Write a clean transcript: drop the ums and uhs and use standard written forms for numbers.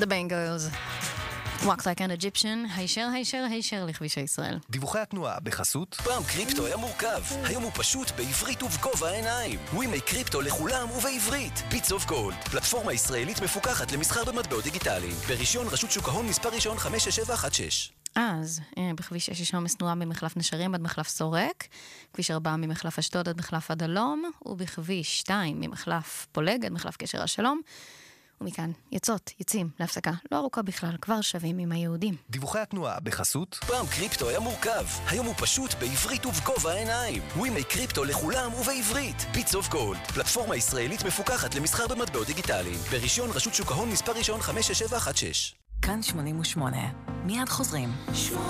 The Bangles. Walk like an Egyptian, הישר לכביש ישראל. דיווחי התנועה בחסות. פעם קריפטו היה מורכב, היום הוא פשוט בעברית ובגובה העיניים. ווימי קריפטו לכולם ובעברית. Bits of Gold, פלטפורמה ישראלית מפוקחת למסחר במטבעות דיגיטליים. ברישיון רשות שוק ההון מספר ראשון 56716. אז בכביש 6 יש עומס תנועה ממחלף נשרים עד מחלף סורק, כביש 4 ממחלף אשדוד עד מחלף הדלום, ובכביש 2 ממחלף פולג עד מחלף קשר השלום. ומכאן יוצאים להפסקה לא ארוכה בכלל, כבר שווים עם היהודים. דיווחי התנועה בחסות. פעם קריפטו היה מורכב, היום הוא פשוט בעברית ובגובה העיניים. ווימי קריפטו לכולם ובעברית. Bits of Gold, פלטפורמה ישראלית מפוקחת למסחר במטבעות דיגיטליים. ברישיון רשות שוק ההון מספר ראשון 56716. כאן 88. מיד חוזרים.